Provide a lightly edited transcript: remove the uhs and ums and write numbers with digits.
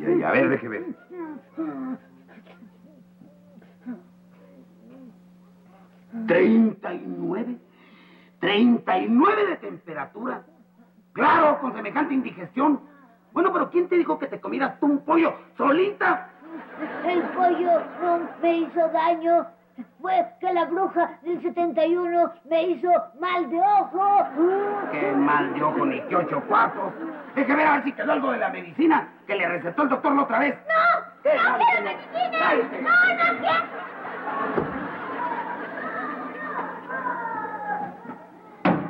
ay, a ver, deje ver. 39. 39 de temperatura. Claro, con semejante indigestión. Bueno, pero ¿quién te dijo que te comieras tú un pollo solita? El pollo no me hizo daño. Fue que la bruja del 71 me hizo mal de ojo. Qué mal de ojo, ni qué 8 cuartos. Deje ver a ver si quedó algo de la medicina que le recetó el doctor la otra vez. ¡No! ¡No quiero medicina! ¡No quiero!